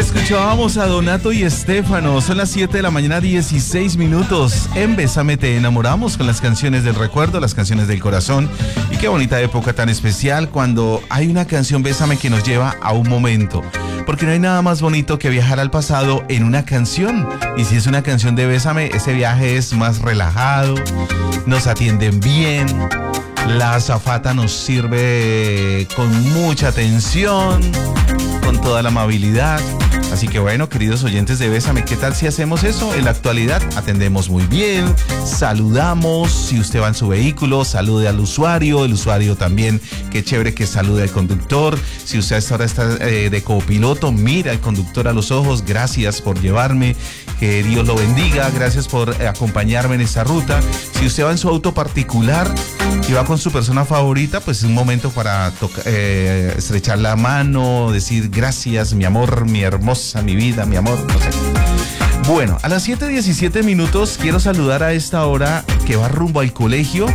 Escuchábamos a Donato y Estefano. Son las 7 de la mañana, 16 minutos. En Bésame te enamoramos con las canciones del recuerdo, las canciones del corazón. Y qué bonita época tan especial cuando hay una canción Bésame que nos lleva a un momento. Porque no hay nada más bonito que viajar al pasado en una canción. Y si es una canción de Bésame, ese viaje es más relajado, nos atienden bien, la azafata nos sirve con mucha atención, con toda la amabilidad. Así que bueno, queridos oyentes de Bésame, ¿qué tal si hacemos eso? En la actualidad atendemos muy bien, saludamos, si usted va en su vehículo, salude al usuario, el usuario también, qué chévere que salude al conductor. Si usted hasta ahora está de copiloto, mira al conductor a los ojos, gracias por llevarme, que Dios lo bendiga, gracias por acompañarme en esta ruta. Si usted va en su auto particular y va con su persona favorita, pues es un momento para estrechar la mano, decir gracias, mi amor, mi hermosa, mi vida, mi amor, no sé. Bueno, a las 7:17 minutos quiero saludar a esta hora que va rumbo al colegio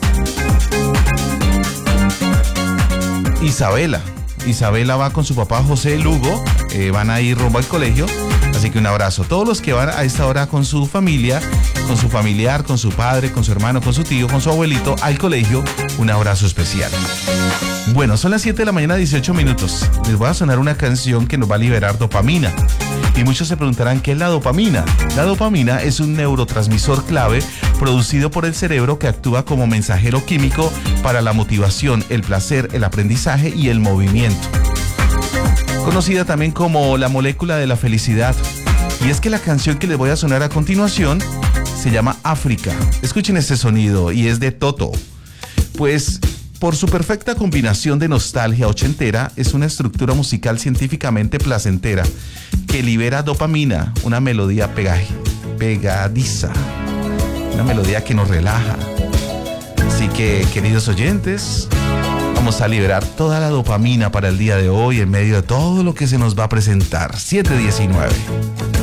Isabela va con su papá José Lugo, van a ir rumbo al colegio, así que un abrazo. Todos los que van a esta hora con su familia, con su familiar, con su padre, con su hermano, con su tío, con su abuelito al colegio, un abrazo especial. Bueno, son las 7 de la mañana, 18 minutos. Les voy a sonar una canción que nos va a liberar dopamina. Y muchos se preguntarán, ¿qué es la dopamina? La dopamina es un neurotransmisor clave producido por el cerebro que actúa como mensajero químico para la motivación, el placer, el aprendizaje y el movimiento. Conocida también como la molécula de la felicidad. Y es que la canción que les voy a sonar a continuación se llama África. Escuchen este sonido y es de Toto. Pues por su perfecta combinación de nostalgia ochentera, es una estructura musical científicamente placentera que libera dopamina, una melodía pegadiza, una melodía que nos relaja. Así que, queridos oyentes, vamos a liberar toda la dopamina para el día de hoy en medio de todo lo que se nos va a presentar. 7:19.